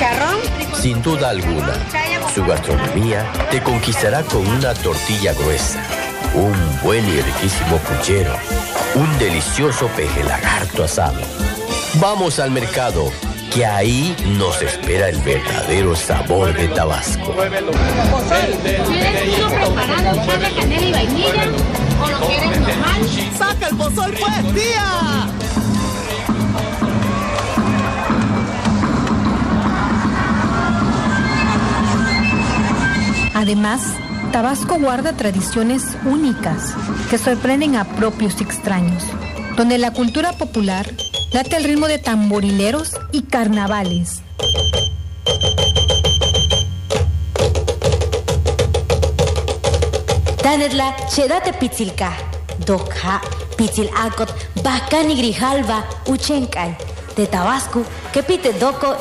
chicharrón. Sin duda alguna, su gastronomía te conquistará con una tortilla gruesa, un buen y riquísimo puchero, un delicioso peje lagarto asado. Vamos al mercado, que ahí nos espera el verdadero sabor de Tabasco. ¿Quieres uno preparado, chile, canela y vainilla? ¿O lo quieres normal? ¡Saca el pozol, pues, tía! Además, Tabasco guarda tradiciones únicas que sorprenden a propios y extraños, donde la cultura popular late al ritmo de tamborileros y carnavales. Tanetla, chedate pitzilka, dokha, pitzil akot, bakani grijalba, uchenkai, de Tabasco, que pite doko